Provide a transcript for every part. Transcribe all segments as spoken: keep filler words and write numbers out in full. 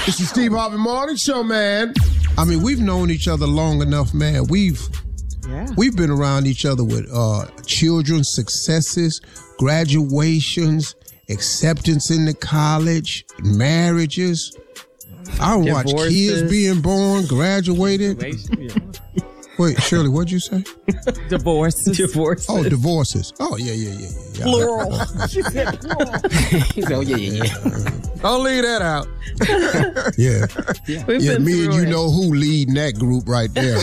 It's the Steve Harvey Morning Show, man. I mean, we've known each other long enough, man. We've yeah. we've been around each other with uh, children's successes, graduations, acceptance into college, marriages. I don't watch kids being born, graduated. Wait, Shirley, what'd you say? Divorces. Divorces. Oh, divorces. Oh, yeah, yeah, yeah, yeah. Plural. She said plural. He said, oh, yeah, yeah, yeah. Don't leave that out. Yeah. Yeah, yeah me and you it. know who leading that group right there.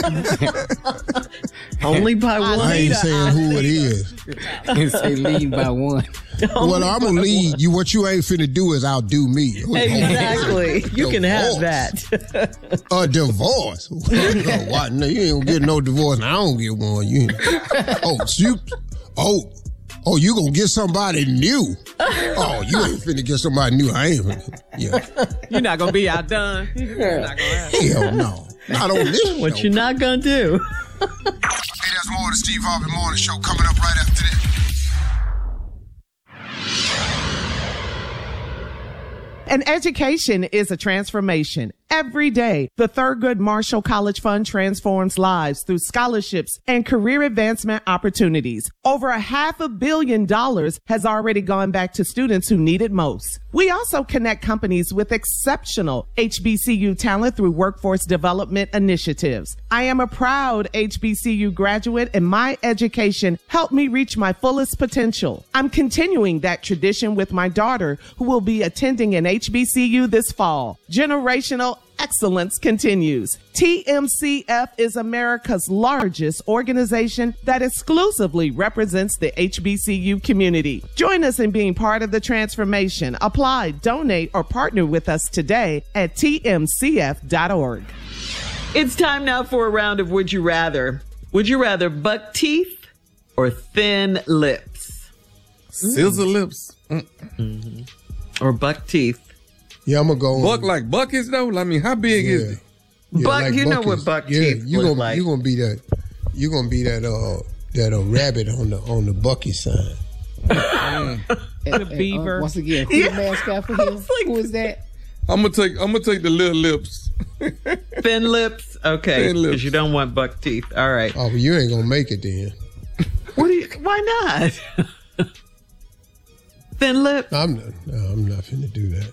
Only by one. I ain't saying who it is. You say lead by one. Well, I'm going to lead you. What you ain't finna do is outdo me. Exactly. You can have that. A divorce. What? No, you ain't gonna get no divorce. I don't get one. You Oh, so you, oh, oh, you gonna get somebody new. Oh, you ain't finna get somebody new. I ain't finna. Yeah. You're not gonna be outdone. You're not gonna have Hell no. Not on this What show. you're not gonna do. Hey, that's more of the Steve Harvey Morning Show coming up right after this. An education is a transformation. Every day, the Thurgood Marshall College Fund transforms lives through scholarships and career advancement opportunities. Over a half a billion dollars has already gone back to students who need it most. We also connect companies with exceptional H B C U talent through workforce development initiatives. I am a proud H B C U graduate, and my education helped me reach my fullest potential. I'm continuing that tradition with my daughter, who will be attending an H B C U this fall. Generational excellence continues. T M C F is America's largest organization that exclusively represents the H B C U community. Join us in being part of the transformation. Apply, donate, or partner with us today at T M C F dot org. It's time now for a round of Would You Rather. Would you rather buck teeth or thin lips? Scissor lips. Mm-hmm. Or buck teeth. Yeah, I'm gonna go. Buck like buckets though. I mean, how big yeah. is it? Yeah, buck, like you buckets. know what buck yeah, teeth you look gonna, like. You gonna be that. You gonna be that. Uh, that a uh, rabbit on the on the Bucky sign. and, the beaver. Uh, once again, who's yeah. the mascot for him? Like, who is that? I'm gonna take. I'm gonna take the little lips. Thin lips. Okay, because you don't want buck teeth. All right. Oh, but you ain't gonna make it then. What do you? Why not? Thin lips. I'm not. No, I'm not finna do that.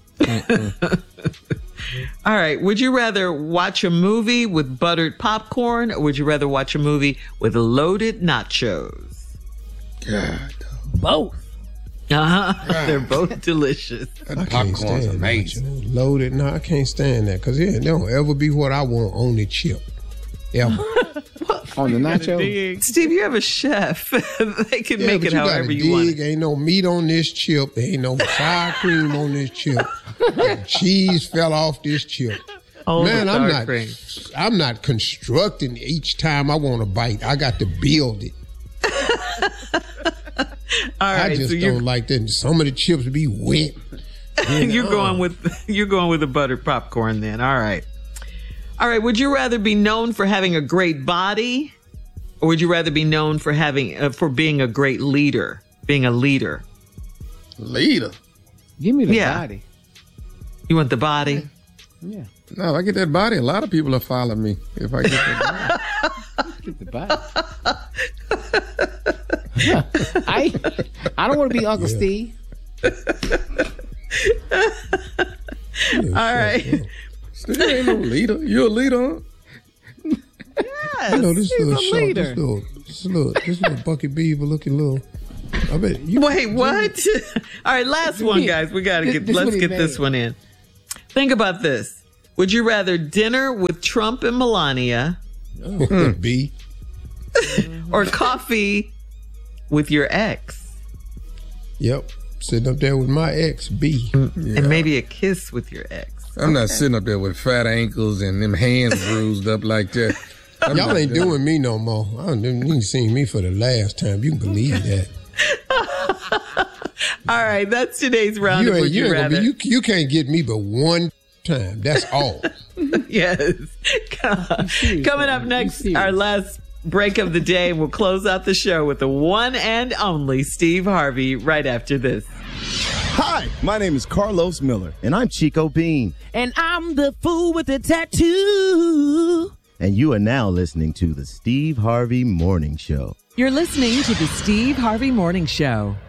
All right. Would you rather watch a movie with buttered popcorn, or would you rather watch a movie with loaded nachos? God, both. Uh huh. They're both delicious. I can't stand amazing. Loaded. No, I can't stand that because it don't ever be what I want on the chip. Ever. On the nacho? Steve, you have a chef. They can yeah, make it however you want. It. Ain't no meat on this chip. There ain't no sour cream on this chip. Cheese fell off this chip. Oh, man, I'm not. Cream. I'm not constructing each time I want a bite. I got to build it. All right, I just so don't like that. Some of the chips be wet. You're going with you're going with the buttered popcorn then. All right. All right, would you rather be known for having a great body, or would you rather be known for having uh, for being a great leader, being a leader? Leader? Give me the yeah. body. You want the body? Yeah. No, if I get that body, a lot of people will follow me if I get that body. Get the body. I I don't want to be Uncle yeah. Steve. All right. Steve ain't no leader. You a leader, huh? Yes, you know, this he's little a short, leader. This little, this little, this little Bucket Beaver looking little. I bet you. Wait, what? All right, last one, guys. We got to get. This let's get this one in. Think about this. Would you rather dinner with Trump and Melania, oh, B, or coffee with your ex? Yep, sitting up there with my ex, B, yeah. And maybe a kiss with your ex. I'm okay. not sitting up there with fat ankles and them hands bruised up like that. I'm Y'all ain't doing that. me no more. I don't, you ain't seen me for the last time. You can believe that. All right, that's today's round you of Would You, you Rather. Be, you, you can't get me but one time. That's all. Yes. Coming up next, our last break of the day. We'll close out the show with the one and only Steve Harvey right after this. Hi, my name is Carlos Miller, and I'm Chico Bean. And I'm the fool with the tattoo. And you are now listening to the Steve Harvey Morning Show. You're listening to the Steve Harvey Morning Show.